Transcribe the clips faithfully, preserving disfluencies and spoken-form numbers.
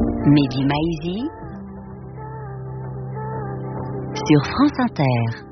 Mehdi Maizi sur France Inter.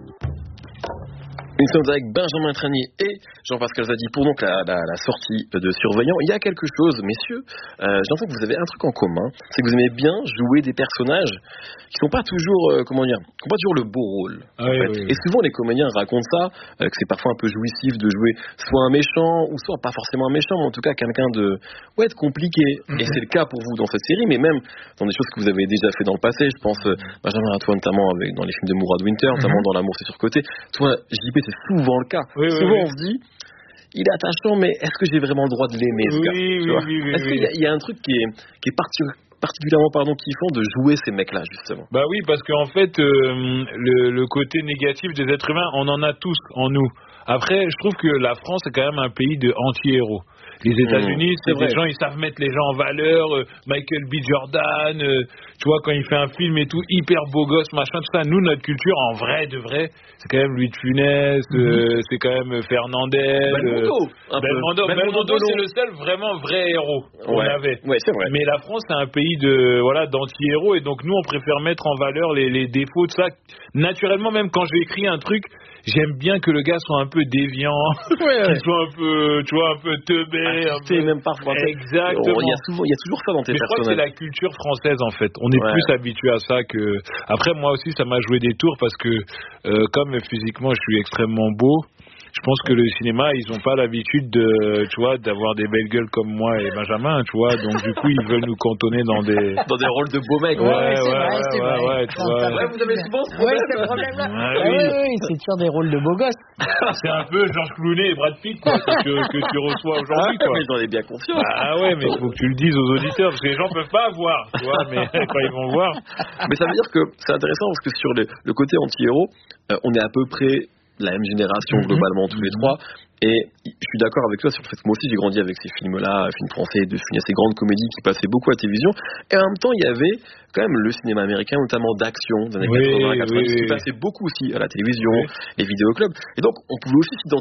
Nous sommes avec Benjamin Tranier et Jean-Pascal Zadi pour donc la, la, la sortie de Surveillant. Il y a quelque chose, messieurs, euh, j'ai l'impression que vous avez un truc en commun, c'est que vous aimez bien jouer des personnages qui sont pas toujours, euh, comment dire, qui n'ont pas toujours le beau rôle. Ah, en oui, fait. oui, oui. Et souvent les comédiens racontent ça, euh, que c'est parfois un peu jouissif de jouer soit un méchant ou soit pas forcément un méchant, mais en tout cas quelqu'un de, ouais, de compliqué. Mm-hmm. Et c'est le cas pour vous dans cette série, mais même dans des choses que vous avez déjà fait dans le passé. Je pense, euh, Benjamin, à toi notamment avec, dans les films de Mourad Winter, notamment mm-hmm. dans L'amour c'est surcoté. Toi, J P, c'est souvent le cas. Oui, Souvent, oui, oui. on se dit, il est attachant, mais est-ce que j'ai vraiment le droit de l'aimer, ce oui, gars oui, tu vois oui, oui, Est-ce oui. qu'il y a, il y a un truc qui est, qui est parti, particulièrement pardon, kiffant de jouer ces mecs-là, justement? Bah oui, parce qu'en fait, euh, le, le côté négatif des êtres humains, on en a tous en nous. Après, je trouve que la France est quand même un pays de anti-héros. Les États-Unis, mmh, c'est, c'est des gens, ils savent mettre les gens en valeur. Euh, Michael B. Jordan, euh, tu vois, quand il fait un film et tout, hyper beau gosse, machin, tout ça. Nous, notre culture, en vrai, de vrai, c'est quand même Louis de Funès, mmh. euh, c'est quand même Fernandel. Belmondo, euh, Belmondo, Belmondo, Belmondo c'est le seul vraiment vrai héros qu'on ouais. avait. Ouais, c'est vrai. Mais la France, c'est un pays de voilà d'anti-héros, et donc nous, on préfère mettre en valeur les, les défauts de ça. Naturellement, même quand j'ai écrit un truc, j'aime bien que le gars soit un peu déviant, ouais, qu'il soit un peu, tu vois, un peu teubé. Assisté, un peu... même parfois. Exactement. Il y a souvent, il y a toujours ça dans tes Mais personnages. Je crois que c'est la culture française, en fait. On est ouais. plus habitué à ça que. Après, moi aussi, ça m'a joué des tours parce que, euh, comme physiquement, je suis extrêmement beau. Je pense que le cinéma, ils n'ont pas l'habitude de, tu vois, d'avoir des belles gueules comme moi et Benjamin, tu vois. Donc du coup, ils veulent nous cantonner dans des dans des rôles de beaux mecs. Ouais, ouais, ouais, vrai, ouais, ouais, ouais, ouais, tu vois. Ouais, vous avez souvent ce problème. Ouais, c'est le problème là. Ah, oui, oui, oui, c'est toujours des rôles de beaux gosses. C'est un peu Georges Clooney et Brad Pitt, quoi, que, que tu reçois aujourd'hui, quoi. Mais j'en ai bien confiance. Ah ouais, mais il faut que tu le dises aux auditeurs, parce que les gens peuvent pas voir, tu vois, mais quand ils vont voir. Mais ça veut dire que c'est intéressant parce que sur le, le côté anti-héros, euh, on est à peu près la même génération globalement tous les trois, et je suis d'accord avec toi sur le fait que moi aussi j'ai grandi avec ces films-là, films français de Funès, ces grandes comédies qui passaient beaucoup à la télévision, et en même temps il y avait quand même le cinéma américain, notamment d'action des années oui, quatre-vingts quatre-vingt-dix, oui, qui oui. passait beaucoup aussi à la télévision, oui. les vidéoclubs, et donc on pouvait aussi s'identifier